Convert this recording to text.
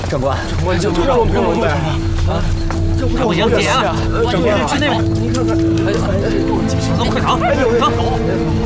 长官， 就让我们过呗。啊，这不点啊！ 长官， 去那边，你看看，走，快走，走。